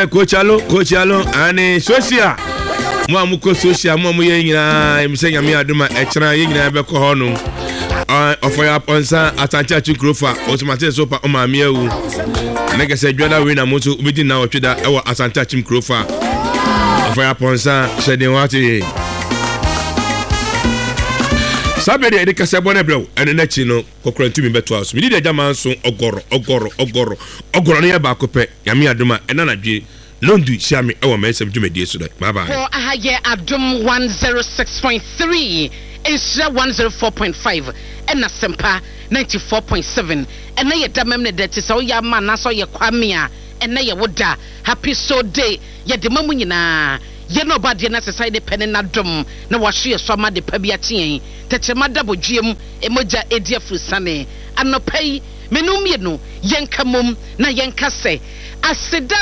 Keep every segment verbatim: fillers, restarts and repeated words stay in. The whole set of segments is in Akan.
eh coach alo coach alo ani social mo amuko social mo mo ye nyina emse nyame aduma e kira ye nyina be ko ho no ofoya ponsa atancha chukrofa otomate sopa o ma mi ewu nega se dwada we na moto obedi na otweda e wo atancha chukrofa ofoya ponsa shede wati sabede e de kase bone blew ene na chi no kokrantu mi beto aso mi di jama nso ogoro ogoro ogoro ogoro ne ba kope nyame aduma e na nadwe londu siame e wo mesem dwumedie so da bye bye for ahaye adum one oh six point three Isra one oh four point five and Sempa ninety-four point seven and na yeda memne de te so ya ma na so ye kwame a and na ye woda happy so day ye de mamu nyina ye no ba de na sesai de pen na dom na wa hwe so ma de pa bia tien teche mada bodwiem emoja edia frusane anopai menum ye no yenka mom na yenka se aseda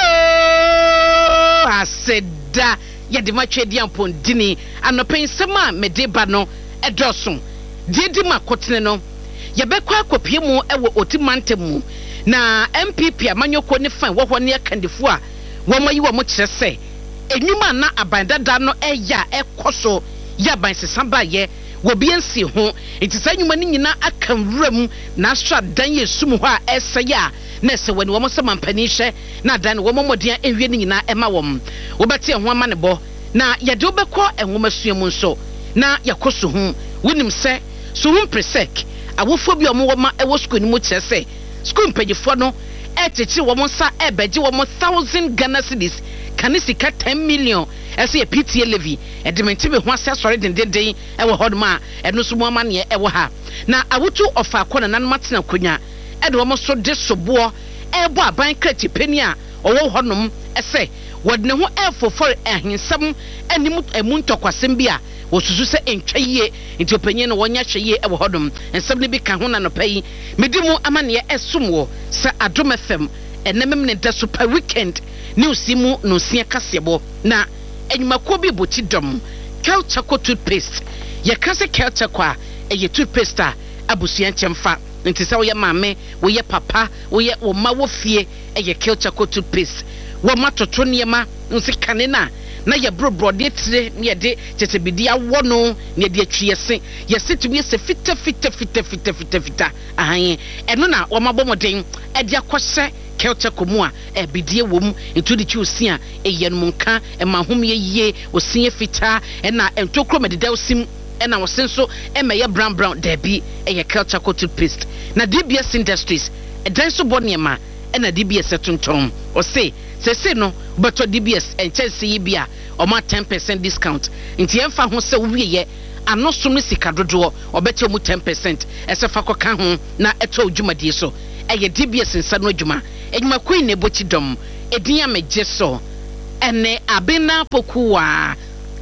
aseda ye de ma twedi ampon dini anopai sema medeba no edosun diedi makotene no yebekwa akopie mu ewo otimantemu na M P P amanyoko ne fan wo ho ne akandefo a wo mayi wo mo kire se enwuma na abandada no eya ekoso ya ban sesamba ye wo bi ensi ho etisa enwuma ni nyina akanwuram na astra dan yesum ho a esaya na se wani wo mo se mampani hye na dan wo mo modien enwie ni nyina ema wo wo beti ho ama ne bo na yede obekọ enwoma suamu nso na yakoso hu wonim se so hu presek awofo bi omo woma ewo school ni mu kire se school mpagifo no etechi wo mo sa ebeji wo mo one thousand Ghana cedis kanisika ten million ese P T A levy edimenti be ho ase asore dendenden ewo hodma eno so mo ama ne ewo ha na awotu ofa akona nan matena konya ede wo mo so de sobo ebo aban kreti pani a owo honom ese wodne ho efo for ehensam anim emuntokwasem bi a wosusu se entwaye nti opanyin no wonya hweye ewo hodom ensem ne bi ka ho na no pai medimu amane esumwo sa Adom F M enemem ne da super weekend news mu no sia kasebo na enyumako bi boti dom Kelchaco toothpaste ye kase Kelchaco a eye toothpaste a abusuan chemfa nti se wo ye maame wo ye papa wo ye wo ma wo fie eye Kelchaco toothpaste wo matoto niema nsi kanena na ye brobro de tire ne de tetebidi awo no ne de atwiese ye setumi se fita fita fita fita fita fita ahan eno na wo mabomoden e de akose Kelchaco mu a e bidie wom etu de chiusia e ye no nka e mahom ye ye osie fita e na entokro mededa osim e na wosenso e meye brown brown debi e ye Kelchaco toothpaste na D B S Industries e dan so boniema e na D B S tonton o say sese no beto D B S enchese yibia o ma ten percent discount nti emfa ho se wiye ano so no sika dodo obeto mu ten percent ese fa koka ho na eto odwumadie so eye D B S nsa no adwuma edwuma queen ne bochi dom edin amegye so ene abena pokuwa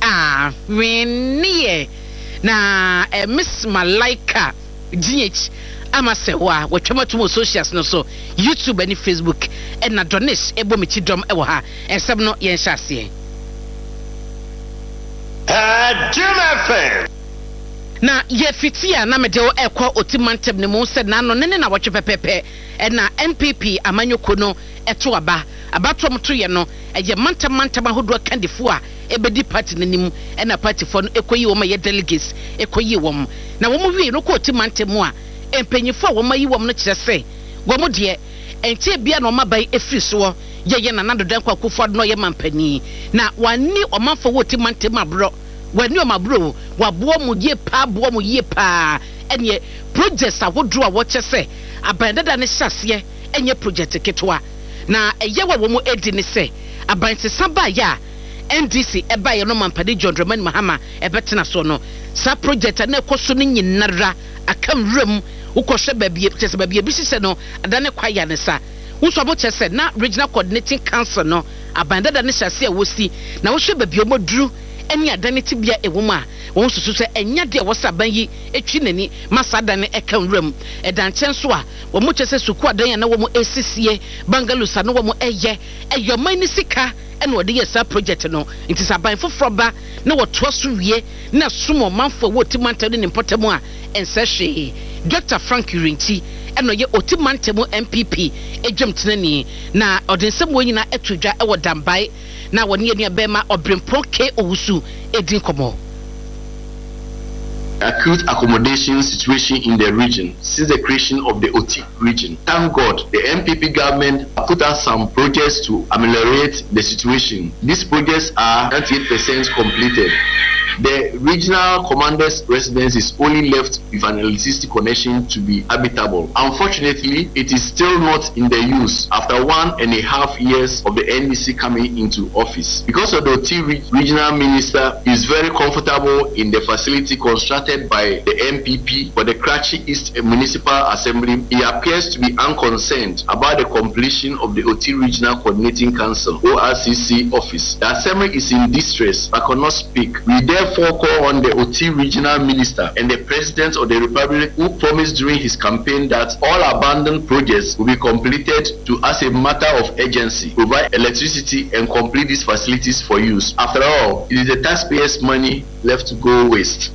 a wenie na eh, Miss Malaika G H amasewa watwamatum socials no so YouTube and Facebook and na Donis ebo michi dom ewo ha ensem no yen hyase Adom F M na ye fitia na mede o ekọ otimantem ne mo se na no ne na wotwe pepepe e na M P P amanyoko no eto aba abatom to ye no eye mantam mantam ahodo kandifo a ebedi party nanim e na party for no ekoyi wo ma ye delegates ekoyi wo na wo mo wie no ko otimantem a empanyifo wo ma yi wo no kire se wo mo de enche bia no mabai efiri so ye ye na nadodan kwa kufo no ye mampani na wani omanfo wo otimantem abro wani omabro wabo mu ye pa abo mu ye pa enye projects awodo a wo chese abandada ne hyase enye project ketwa na eye wa wo mu edi ne se abansesa ba ya N D C eba ye no mampani John Dramani Mahama ebetena so no sa project na ekoso no nyinara akamrem ukoshe babie chese babie bi sise no adane kwaya ne sa unso abo chese na regional coordinating council no abandada ne hyase a wosi na wo hwe babie omoduru eni adane tibia ewoma won susu se enya de wo saban yi etwi nani masada ne ekanwuram edan chenso a wo mo chese suku adan ya na wo mo esisie bangalusa no wo mo eye eyoman ni sika ene wo de yesa project no nti saban fofroba na wo to so wie na sumo manfo wo timanta ne importamu a ense hwe Doctor Frank Urinti eno ye Otimantemu M P P ejum tenani na odensem wo nyina etudwa e wo dambai na woni enu abema Obrempon K Owusu edin komo. Acute accommodation situation in the region since the creation of the O T region. Thank God, the M P P government put out some projects to ameliorate the situation. These projects are ninety-eight percent completed. The regional commander's residence is only left with an electricity connection to be habitable. Unfortunately, it is still not in the use after one and a half years of the N D C coming into office. Because of the O T regional minister is very comfortable in the facility constructed by the M P P for the Karachi East Municipal Assembly, he appears to be unconcerned about the completion of the O T Regional Coordinating Council O R C C office. The assembly is in distress but cannot speak. We therefore call on the O T regional minister and the president of the republic, who promised during his campaign that all abandoned projects will be completed, to, as a matter of urgency, provide electricity and complete these facilities for use. After all, it is the taxpayers' money left to go waste.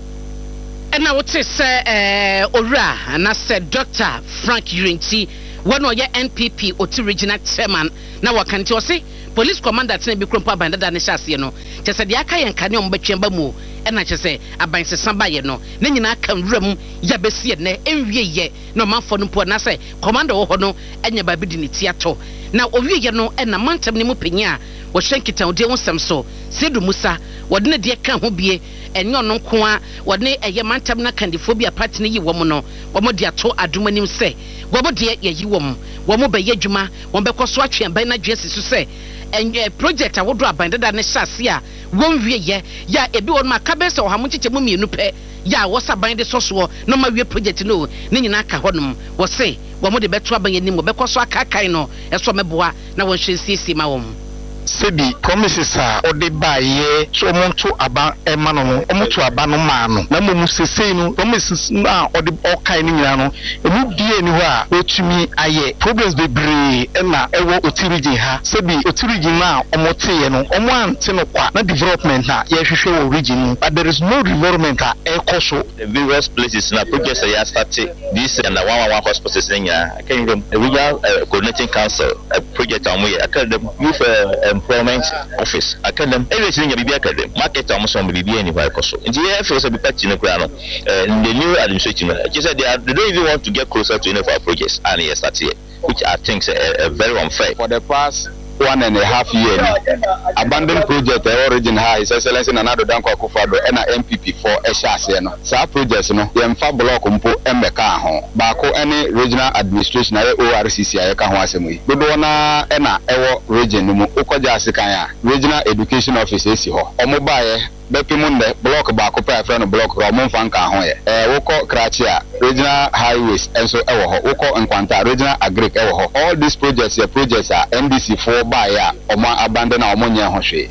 And I would say, uh, Ora, and I said, Doctor Frank Urinti, one of your N P P O T regional chairman. Now, what can you say? Police commander tena bi krompa banda da ne hyase no kyese de aka yen kane ombetwemba mu e na kyese abanse samba ye no ne nyina aka nwram ya besie ne enwie ye no manfo no po na say commander wo ho no enya ba bi di ne tiato na owie ye no e na mantam ne mu penya wo hwenkita ode wo sem so Sedu Musa wode ne de ka ho bie enyo no nko a wode eye mantam na kandifobia party ne yi wo mo no wo mo de ato adomanim se wo mo de ye yi wo mo wo mo be ye dwuma wo be koso atwe ban na dwesi so se and uh, project I would drop by the Nashia, one year, ya, a bit on my cabin, or how much it's a mummy, no pay, ya, what's a bind the source war, no my real project, no, Ninaka Honum, was say, one more the better by your name, because I can't, as from a boy, now one should see my own. Sebi promises are or they buy ye so monto aba emano omoto aba no mano na mo sese no promises na or the okai ni nyano emu die ni ho a otumi aye problems be bre na ewo otirigi ha sebi otirigi na omote ye no omo ante no kwa na development na ye hwehwe wo region but there is no development a ekoso the various places na projects that started this and the one one one hospitals in ya I can them a regional uh, coordinating council a project on we I can them with uh, employment office I can them everything you be academy market almost on be anywhere koso in the air force be patch in the ground and the new administration just said they, are, they don't even want to get closer to any of our projects and yes that's it which I think is uh, uh, very unfair for the past one and a half year abandoned project the origin high his excellency Nana Danko Akufo-Addo and M P P for Eshase no sa projects no yemfa block mpo emeka ho baako any regional administration na O R C C ayeka ho asemu dodo na e na ewo region no mu ukoja asekan a regional education office esi ho omo baaye Bepimunde block baako pa friend block ro mo mfa nka ho ye eh woko Karachi a regional highways enso ewo ho woko Nkwanta regional agric ewo ho all these projects are projects are N D C for buy a omo abandon a omo nya ho hwe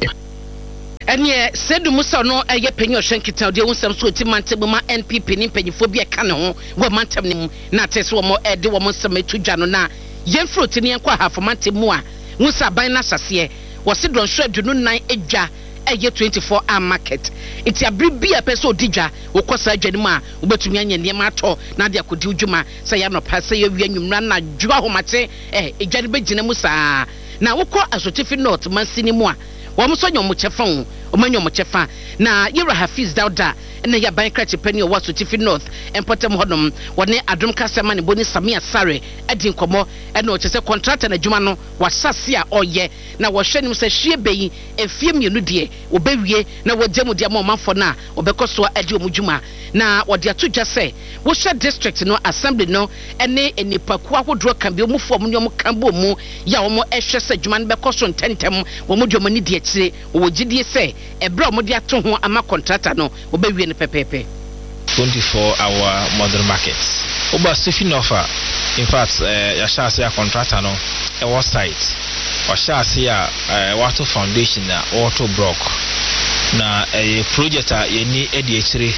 enye Sedu Musa no eye penyo hwenkita de wonsam so Otimantemu ma N P P ni mpanyifo bi eka ne ho wo mantam nim na tese wo mo ede wo mo nsam etudwa no na yemfroti ne enko Hafomantemu a Musa ban na sase wo se dronhwe adunu nan edwa eye twenty-four hour market iti abribi a person odidwa wokosa adwanimu a wobetumi anya niam ato na de akodi udwuma se ya no pase ye wi anwumra na dwa homate eh edwane begina mu saa na wokọ Asotifi North mansini mu a wo mo so nyom chefa wo o manyom chefa na Yera Hafiz Dauda na ya ban Karachi penny o Asotifi North empotem hodom wone Adom Kasema ne Boni Samia Sare edi nkomo e na o chese contract na dwuma no wasase a oye na wo hwe nim se hwie beyi efie mienu de obewie na wo gemu de ma manfo na obekoso edi omudwuma na wo de atodwa se wo hwe district no assembly no ene enipaku ahodro kan bi omufo om nyom kan bo mu ya wo ehwe se dwuma no bekoso ntentem wo mudwuma ni de akire wo gidie se ebra om de ato ho ama contractor no obewie ne pepepe twenty-four hour modern market oba Stephen offer in fact uh, ya shase ya contractor no e was site wa shase ya uh, water foundation na auto block na a project a yeni edi akire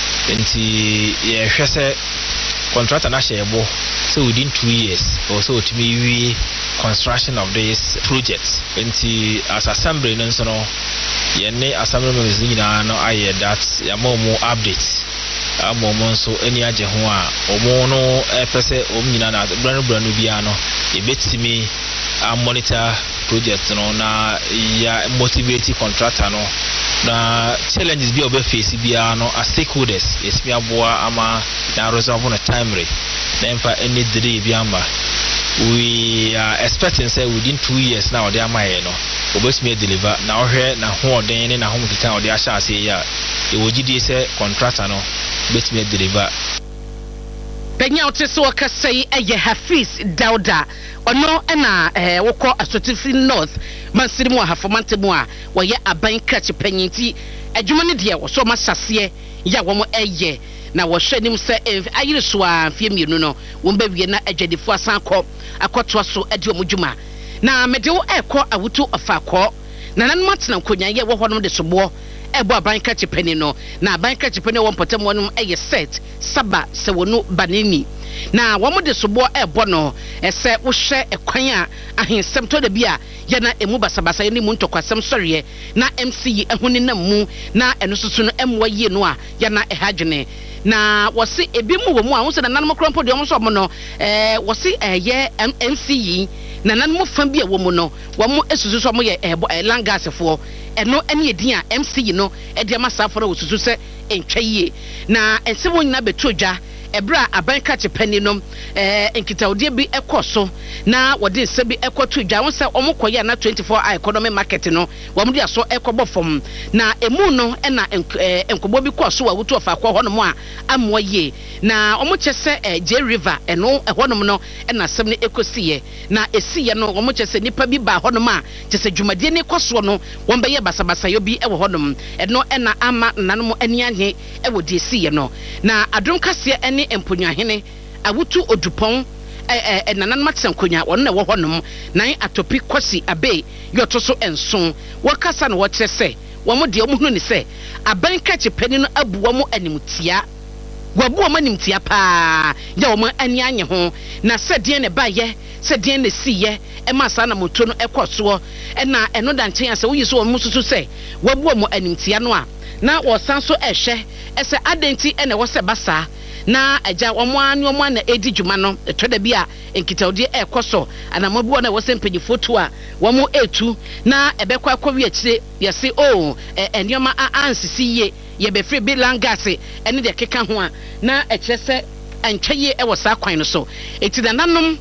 nti ye hwese contractor na shebo so within two years also ultimately we construction of this project nti as assembly no so no yeni assembly members nyina no aye that ya mo mo update amomo nso ani agye ho a omo no epese om nyina na brano brano bia no ebetimi a monitor project no na ya motivate contractor no na challenges bi obe face bia no as stakeholders esmi aboa ama na resolve on a timely na empa any delay bi amba we are expecting say within two years now they are my no obesmi deliver na ohwe na ho den na home kita ode asha ase ya e wogidi say contractor no betmi deliver Penya oteso wakasai eye Hafiz Dauda ono na eh wokọ Asotifi North mansiri mu ahafomante mu a woye aban kachi penyinti adwuma ne de wo so masase ya wo mo eye na wo hwe nim se ayire so a fie mienu no wo mbawie na adwadifo asan kọ akoto so ade wo dwuma na mede wo ekọ awutu ofakọ na nan matena konya ye wo honom de sobo ebo aban kachi penny no na aban kachi penny wo potem wonum eye set saba se wonu banini na wo de sobo ebo no ese wo hwe ekwan a ahensem to da bia ye na emu basabasa ye ni mu ntokwasem soriye na M C yi ehuni na mu na eno susu no emwa yie no a ye na ehadwene na wose ebi mu wo mu a wo se na nanom krompo de wo so mo no eh wose eye M C yi na nanom fa bia wo mu no wo mu esusu so mo ye langasefo eno ene edin a M C yi no e de amasafo wo susu se entwa yie na ense wo nyina betodwa ebra aban kache penny no eh enkitawde bi ekoso na wode nse bi ekoto dwa won se omokoye na twenty-four hour economy market no wom de aso ekobo fom na emu no na enkobo bi koso wa wutu ofa kwa honom a amoye na omo chese J River eno honom no na sem ne ekosiye na esiye no omo chese nipa bi ba honom a chese dwumade ne koso no won beye basabasa yo bi ewo honom eno na ama nanom ani anye ewo de esiye no na adom kase ene emponwahene awutu odupon eh eh nanan matsen konya won na wo honom nan atopi kwasi abe yoto so enson wakasa na wotrese wo mo de omuhunu ni se aban kachi pani no abu wo mo animtia wabu wo mo animtia pa ya wo mo ani anye ho na sede ne baye sede ne siye e ma sa na moto no ekoso e na eno da nchen ase wo yiso wo mo susu se wabu wo mo animtia no a na wo san so ehwe ese adenti ene wo se basa na aja omo anu omo na edi dwuma no etoda bi a enkitawde ekoso anamabu na wo se mpagi foto a wo mo etu na ebekwa akwawi akire yesi o enioma ansisi ye ye be free bilangase ene de keka ho a na ekire se antwaye e wo sa kwan no so eti da nanom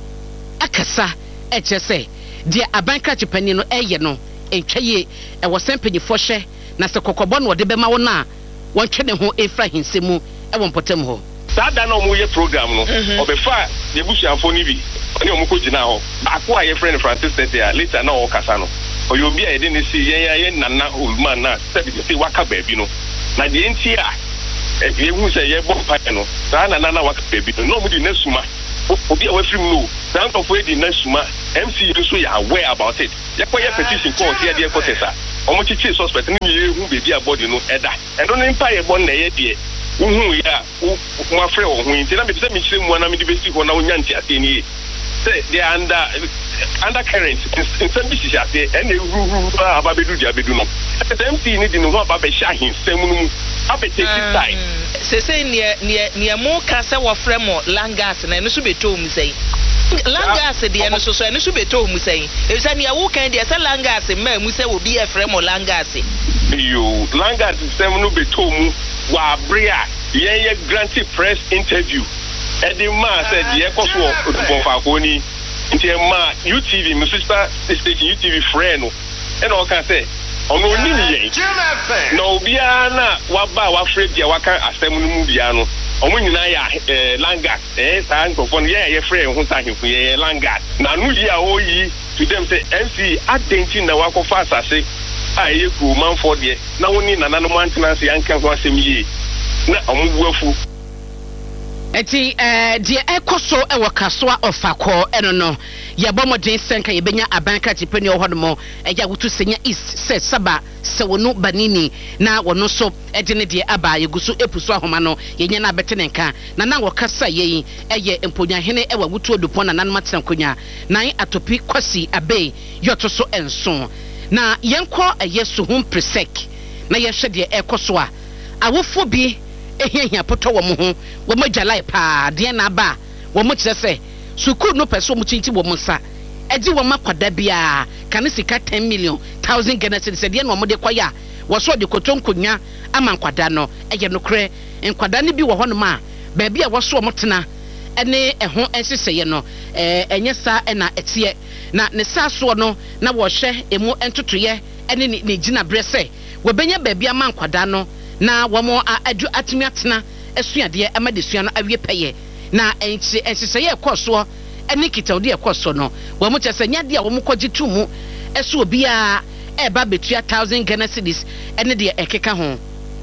akasa ekire se de abanka chipani no eye no entwaye e wo se mpagi fo hwe na se kokobo no de bema wo na won twene ho efra hinsemu e won potem ho sada na omo ye program no obefa de busuafo ni bi oni omo ko gina ho akwa ye friend Francis Tete a later na o kasa no oyo bi a ye de ne si ye ye nana olman na sabi se waka ba bi no na de enti a e hu se ye bo pa no sa na na waka ba bi no no mo di nasuma obi a we free no dan of we di nasuma M C so ya aware about it ye ko ye petition court ye de contesa omo chichi suspect ni ye hu be bi a body no eda endo no mpa ye bon na ye de uhu ya u afre o hu nti na me se me chire mu na me de besi ho na onya nti ate ni say they are under undercurrent in some bisi ate and they aba bedu dia bedu no the M C ni di no aba be sha hin sem no aba take side se se ni ni ni mo ka se wo frɛ mo langas na no so beto mu sei langas de no so so no so beto mu sei e se ni awu kan de se langas ma mu se obi e frɛ mo langas yo langas sem no beto mu wa bria yen ye granted press interview edi ma said ye koso o fa ko ni nti ma U T V my sister station U T V friend e no kan say ono ni ni yen no bia na wa ba wa free bia wa kan asem no mu bia no omo nyina ya langat eh sa nkofon ye ye friend ho sa hinku ye langat na no yi a o yi to them say M C attention na wa ko fa asase a ye ku man for de na woni na nanu maintenance yankan ho asem yi na omo buafu eti eh de ekoso e wakasoa ofakọ eno no ye bomodin senka ye benya abanka tipeni ohodmo e ya wutu senya east se saba se wonu banini na wono so e de ne de aba ye gusu epuso ahoma no ye nya na betene nka na na wokasa ye eye emponyahene e wa wutu odupon na nan matsen konya nan atopi kwasi abe yoto so enso na yenko eye so hum presek na ye hwe de ekoso a awofo bi ehia hia poto wo mo ho wo mo dwalai pa de na ba wo mo kire se sukuu no pese wo mo chinchi wo mo sa eji wo makwada bia kan sika ten million thousand Ghana cedis de na wo de kwaya wo so de kotonkonya ama nkwada no eye no kre nkwada ne bi wo ho no ma ba bia wo so mo tena ene eho enseseye no eh enye sa na etie na ne sa so no na wo hwe emu entotoye ene ne gina brese wo benya ba bia ma nkwada no na wo mo adu atumi atena esuade ama de sua no awie peye na enchi enseseye ekoso ene kitawde ekoso no wo mo chese nyade a wo mo kogye tumu eso obi a eba betua one thousand Ghana cedis ene de ekeka ho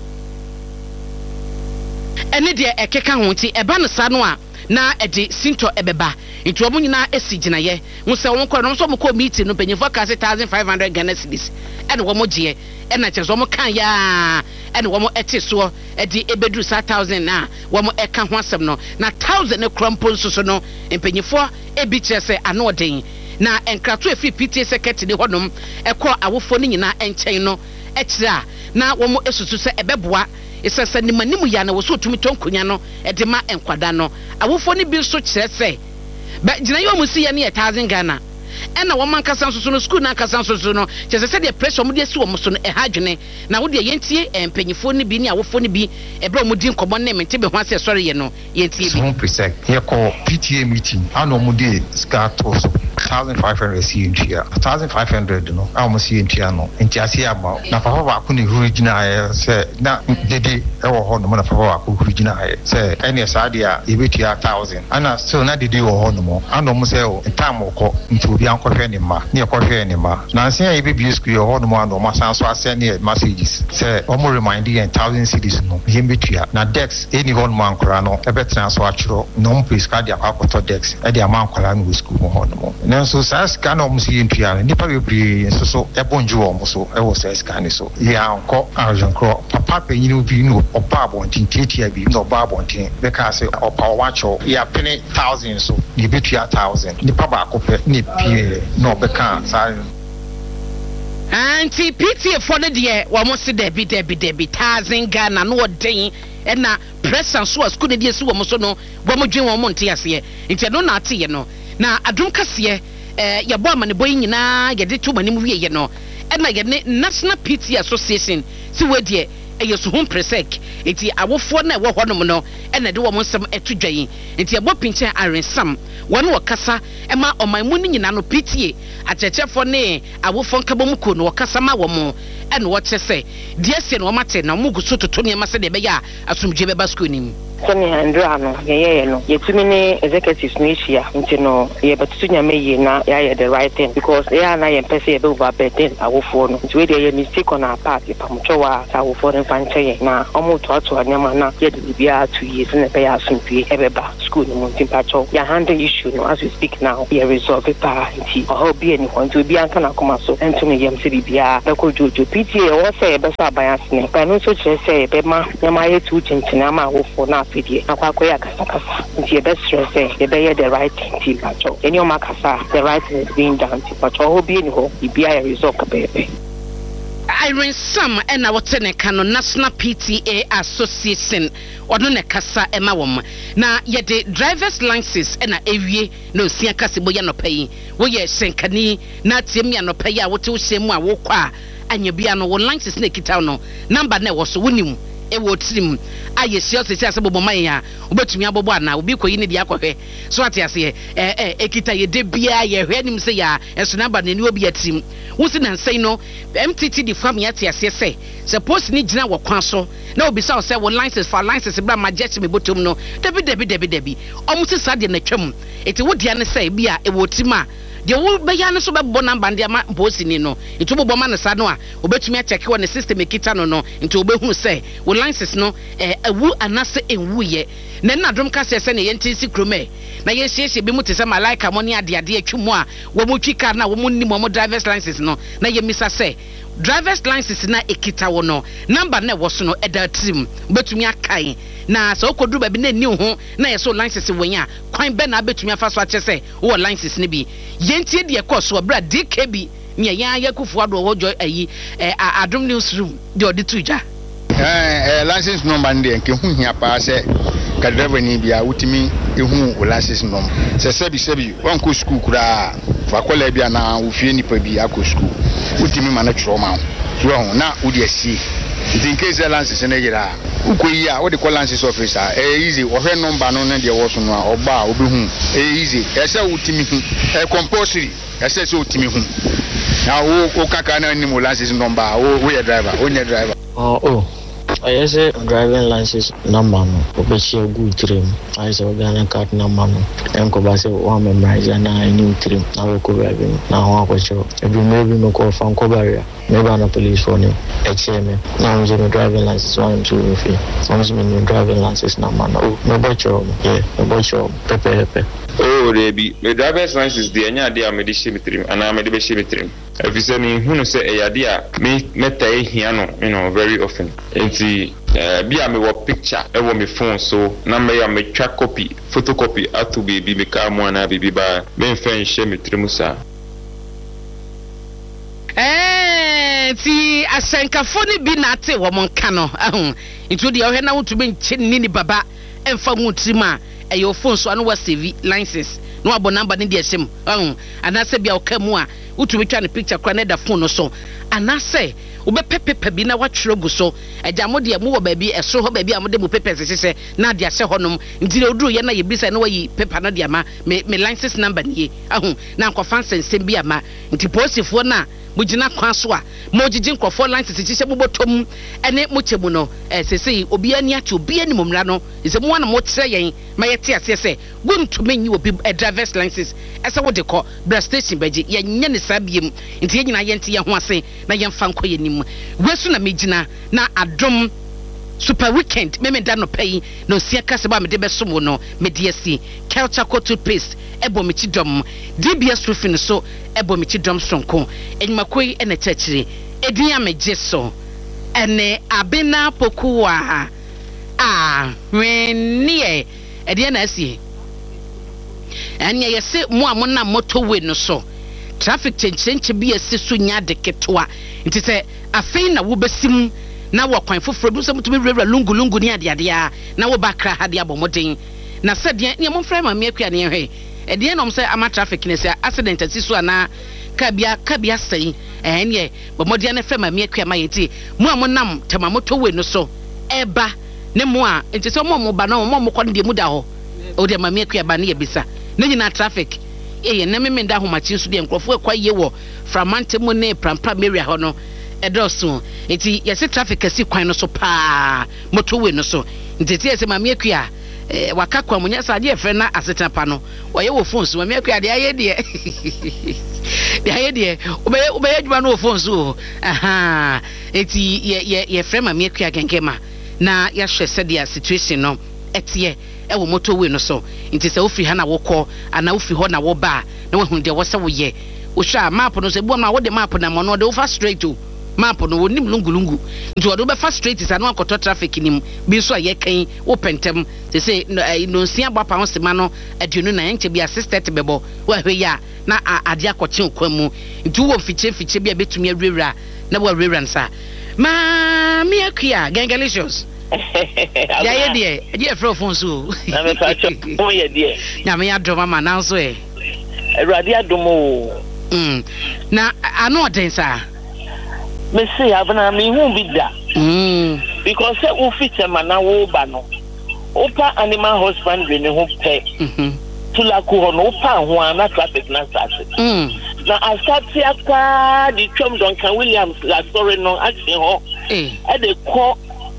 ene de ekeka ho ti eba no sa no a na edi sinto ebeba nti omo nyina esi ginaye wo se won kɔ no so mo kɔ meeting no penyefo ka one thousand five hundred Ghana cedis ene wo mo gye ena kyerɛ so mo kan ya ene wo mo ete so edi ebedru one thousand na wo mo eka ho asɛm no na one thousand ne krampo nso so no penyefo ebi kyerɛ sɛ ano ɔden na enkrato efi P T A secretary de honom ekɔ awofo ne nyina enkyɛn no ekyerɛ a na wo mo esusu sɛ ebeboa esasa ni manimu ya na wo so tumi tonkonya no ede ma enkwada no awofo ne bi so kyerɛ sɛ ba gina yo mu si ya ne one thousand Ghana ena wo man kasa nso no school na kasa nso no kyerɛ sɛ de pressure mo de si wo mo so no ɛha dwene na wo de yentie empanyifo ne bi ne awofo ne bi ebra mo di nkɔmɔ ne mente be ho asɛ sɔre ye no yentie bi one percent ye ko P T A meeting ano mo de ska to so one thousand five hundred C N T one thousand five hundred no a mo C N T no entiase aba na papa ba ko ne original aye se na dede e wo ho no na papa ba ko original aye se ene sa de a e betua one thousand ana still na dede wo ho no mo ano mo se o time ko nti obi an kohwe ne ma ne kohwe ne ma na nse ya e bi school ho no mo ano ma san so ase ne messages se o mo remind you one thousand cedis no ye betua na dex eni ho no mo ankora no e betra so achiro no mo prescribe dia akoto dex e dia ma ankora no school ho no mo nanso sa scan o mo si ntua nipa bebre nso so e bonju o mo so e wo sa scan so ya anko arjan kro papa penyin obi no oba abontin tetia bi no oba abontin be ka se opa o wacho ya pene one thousand so ye betua one thousand nipa ba akopɛ ne pie no be ka sa anti P T A for the dear wa mo se debi debi debi one thousand Ghana no den na pressure so school de die si wo mo so no wo mo dwen wo mo nte ase nti no na ate ye no na adum kase eh ya bo amane boy nyina ye de to manim wie ye no na ye ne National P T A Association si we de eye so hom presek enti awofo na wo honom no na de wo mo nsem eto dwan enti ebo pinche arensam won wo kasa e ma omanmu ni nyina no P T A achechefo ne awofo nkabom ko no kasa ma wo mo ene wo chese de ase no mate na mo guso toto ne ma se de be ya asumje be ba school nim Sani Andra no ye no yetumi ne executives no isia nti no ye betutu nyame ye na ya ye the right thing because ya na ye pese ye be over burden awofo no nti we dey ye mistake on our part pamcho wa awofo no fanche na omo to ato anyama na ye de bia two years na be ya asumpi e be ba school no nti pacho ya handle issue no as we speak now ye resolve it pa nti o bi any want to bi anka na koma so entumi yem se bia be ko jojo P T A wo say be sa bias ne pa no so chere say be ma nyama ye tu chinchina ma awofo na fidie akwakọ ya kasa kasa nti ebe stress e ebe the right thing pacho any o makasa the right thing is being done pacho ho bi ni ho ibi ya result kabebe Irene Sam ena wote ne kano National P T A Association ono ne kasa ema wom na ye de drivers license ena ewie na osia kase boya no payi wo ye senkani na tiemi no payi a wote wo shemu a wo kwa anya bia no wo license na kita no number na wo so wonim e wo trim aye sio se se bobo man ya obetumi abobo ana obi koyi ne dia akɔhwɛ so ate ase eh eh ekita ye de bia ye hwɛ nim se ya enso number ne ni obi atrim wo se na nsɛn no M T T di fam ya ate ase se suppose ni gyina wɔ kwan so na obi sa se wo license for license bra ma jet me botom no debi debi debi debi ɔmo se sa de na twam eti wo dia ne se bia e wo trim a de wo be ya ne so be bo number ndi ama bosi ni no itu bo ma ne sa no a obetumi a check wo ne system ekita no no nti obehu se wo license no eh awu anase enwu ye na na drum ka se se ne yenti si krome na ye hyehyɛ bi mu te se malaika mo ne ade ade atwumu a wo mo twi car na wo mo ni mo driver's license no na ye misa se driver's license na ekita wo no number na wo so no eda trim obetumi akai na so okodu ba bi na ni ho na ye so license wonya kwan be na betumi afa so ache se wo license ne bi yentie de ekoso bra D K B nya ya yakufu ado wo joy ayi adom newsroom de odi tuja eh license number ndi nke hu hia pa se ka driver ni bia utimi ehu o license number se sebi sebi wan ko school kura fa kola bia na ufie nipa bi akọ school utimi ma na trauma so ho na udi asi in case license na gira ukoyi a wo de license officer eh easy wo hwe number no na de wo so no a oba obehu eh easy e se utimi hu eh compulsory e se se utimi hu na wo ko kaka na ni mo license number wo wo ye driver wo nye driver oh oh I say driving license number no obechi ogu trim I say Ghana card number no enko ba say one memorize na any trim na wo ko ba bi na ho akocho ebi maybe no call from ko barrier maybe na police for me H M na I'm just driving license one two three I'm just my driving license number no no bocho yeah no bocho pepe pepe oh rebi my driver's license dey anya dey am dey share trim ana me dey share trim if you say me hunu say e yade a me meta e hia no you know very often enti eh bia me wo picture e wo me phone so na me ya me twa copy photocopy atu baby me ka mo na baby ba me fan share me trim sa eh ti asenkafo ni bi na ate wo mon ka no ahun nti de ohwe na wotube nche ni ni baba emfa mu trim a e your phone so anu wa save license no abo number ni de ehyem ahun anase bia okamu a utube twa ne picture kra na da phone no so anase ube pepepe bi na watwere gu so agya mo de mo wo ba bi eso ho ba bi amode mo pepe sese na de ahye honom ndire oduru ye na ye bisa na wayi pepa na de ama me me license number nie ahun na nkofan sensem bi ama nti posifo na mujina kwa so a mo gigin krofo license chiche mo botom ene mo chemu no eh sese obi ani ati obi ani momra no ise mo na mo tere yen ma yete ase se guntu menyi obi a driver's license ese wo de ko bra station baji ye nye ne sabiem nti ye nyina ye nti ye ho ase na ye mfa nko ye nim wesu na megina na adom super weekend me me da no pay no sia kase ba me de beso no me de asi culture coat paste ebo me chidom D B S roofing so ebo me chidom sonko enmakoi ene chachiri edin ameje so ene abena pokuwa ah wenie edin na asi anya yese mo amona motorway no so traffic chenchenche bi esi so nya de ketwa nti se afei na wo besim na wo kwan foforo bi so mutumi rewra lungu lungu ni ade ade a na wo bakra ha de abomoden na se de ne mo frɛ ma me akua ne hwe e de no mse ama traffic ne se accident asi so ana kabia kabia sei eh ne bomoden ne frɛ ma me akua ma yeti mo amonam tema motorway no so eba ne mo a nti se mo mo ba na mo mo kɔ de mu da ho o de ma me akua ba ne ye bisa ne nyina traffic eh na me me da ho machi so de nkrofo kwa ye wo framante mu ne prampa area ho no edoso enti yesi traffic asi kwan no so pa motorway no so enti yesi ma me akua eh waka kwa munya sa de efre na asetena pa no oye wo phone so ma me akua de aye de de aye de obeye obeye adwuma no wo phone so aha enti ye ye ye frɛ ma me akua genkema na ya hwɛ sɛ de situation no etie e wo motorway no so enti sɛ ofiri ha na wokɔ ana ofiri hɔ na wo ba na wo hu de wo sɛ wo ye wo hwa map no sɛ bu ma wo de map na mo no de wo fa straight o map no wonim lungulungu nti wo do be fa straight is anu akoto traffic nim bi so aye kan wo pentem se se no nsia bapa ho sema no aduonu na enche bi assistant bebo wo hwe ya na ade akoche okwamu nti wo fiche fiche bi abetumi awura na wo awura nsa ma mi akua gangalicious ya ye de ye fro phone so na me pa cho mo ye de na me adom mama na so e Eradi adomo mm na anu odensa me say abana me hu bi da mm because say wo feature mana wo ba no opa animal husbandry ne ho pe mhm tulaku ho no opa ho ana traffic na start mm na asati akwa di twom Duncan Williams la story no action ho eh e de ko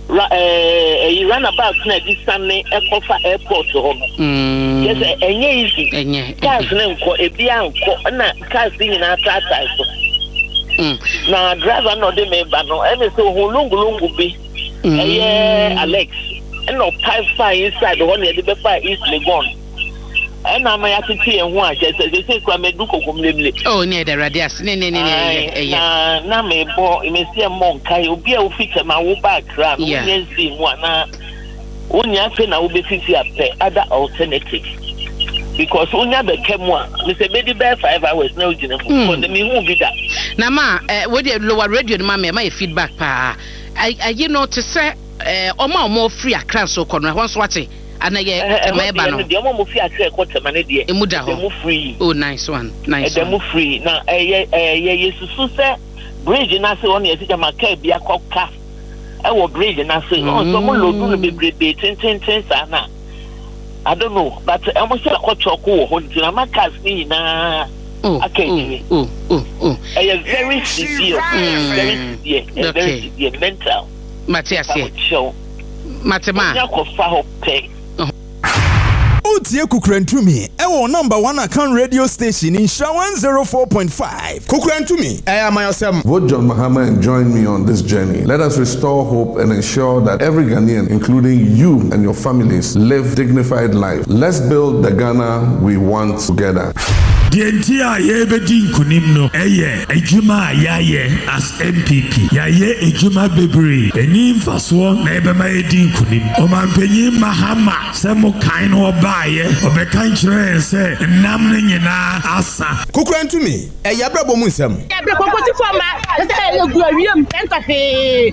eh run about na di sanne e ko fa airport ho no mm yes enye easy enye cars ne nko ebi anko na cars ni na tata so mm na driver no de me ba no e me so ho lungu lungu bi eh Alex e no pipe fire inside the one e de be fire is Legon e na ma ya titi e ho a je se se kwa me du kokom lemle oh ne de radias ne ne ne ne na na me bo me se mo nkai obi a wo feature ma wo back ram wo nye zi mu ana unya fe na wo be fiti ape other alternative because unya be kemu a me se be di be five hours na ujina mu for the me hu bi da na ma eh we dey lower radio no ma me ma feedback pa I I you know to say eh oma omo free akran so kono ho so ate anaye emeba no de omo mo free akran ko tema ne de emuda ho mo free oh nice one nice one e mo free na eh eh yesusu say bridge na say on ye tika maka bia koka e wo bridge na say on so mo lodu no bebrebe ten ten ten sa na I don't know but e mo say akọchọkọ ho ntina maka ni na okay oh oh oh eh very severe very severe very severe mental Matthias Matema yakofa ho pe Utie Kukrentumi ewo number one account radio station in Sha one oh four point five. Kukrentumi I am myself. Vote John Mahama and join me on this journey. Let us restore hope and ensure that every Ghanaian, including you and your families, live dignified life. Let's build the Ghana we want together. The entire Yebedi Kunimno, Eye, Ejuma Yaye as M P P. Yaye Ejuma Bebri, Enim Faswa, Nebema Edin Kunim, Oman Penim Mahama, Samo Kaino Baye, Obekanchre, say, Namnina Asa. Kukran to me, a Yabra Bomusam. Yabra Bomusam, Pentafe,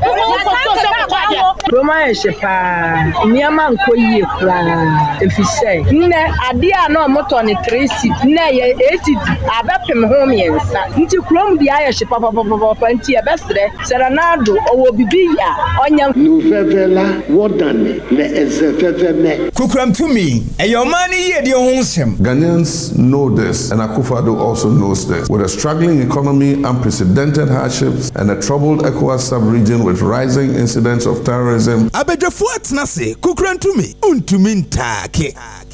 Roma Shepa, Niaman Koyi, if you say, Ne, Adia no Motoni Tracy, Ne, eighty, Abapim home yensa. Nti krom di ayeshe papa papa papa nti ebesre Serenado owo bibiya onya nu vevela wodane le ezeveveme. Kukram to me, e your money ye de ho nsem. Ghanaians know this and Akufo-Addo also knows this. With a struggling economy, unprecedented hardships and a troubled ECOWAS sub-region with rising incidents of terrorism. Abedefo atnase Kukram to me untumi ntake.